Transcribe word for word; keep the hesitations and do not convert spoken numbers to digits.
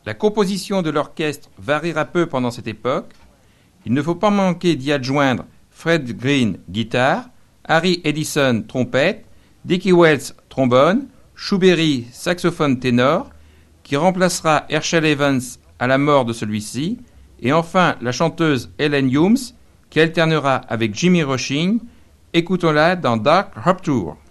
La composition de l'orchestre variera peu pendant cette époque. Il ne faut pas manquer d'y adjoindre Fred Green, guitare, Harry Edison, trompette, Dickie Wells, trombone, Shuberry, saxophone ténor, qui remplacera Herschel Evans à la mort de celui-ci, et enfin la chanteuse Helen Humes, qui alternera avec Jimmy Rushing. Écoutons-la dans Dark Rapture.